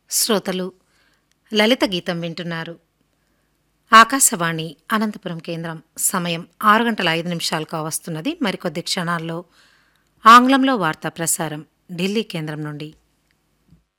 శ్రోతలు లలిత గీతం వింటున్నారు. ఆకాశవాణి అనంతపురం కేంద్రం. సమయం 6 గంటల 5 నిమిషాలు కావస్తున్నది. మరికొద్ది క్షణాల్లో ఆంగ్లంలో వార్తా ప్రసారం ఢిల్లీ కేంద్రం నుండి.